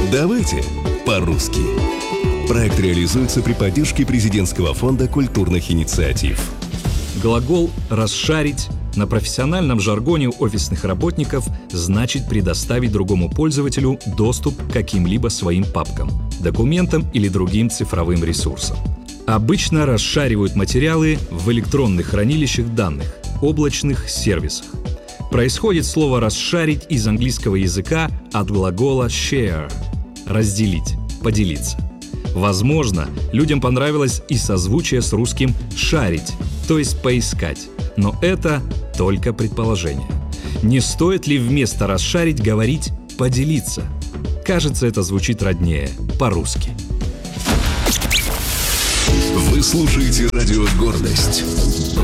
Давайте по-русски. Проект реализуется при поддержке Президентского фонда культурных инициатив. Глагол «расшарить» на профессиональном жаргоне офисных работников значит предоставить другому пользователю доступ к каким-либо своим папкам, документам или другим цифровым ресурсам. Обычно расшаривают материалы в электронных хранилищах данных, облачных сервисах. Происходит слово «расшарить» из английского языка от глагола «share» – «разделить», «поделиться». Возможно, людям понравилось и созвучие с русским «шарить», то есть «поискать». Но это только предположение. Не стоит ли вместо «расшарить» говорить «поделиться»? Кажется, это звучит роднее, по-русски. Вы слушаете радио «Гордость».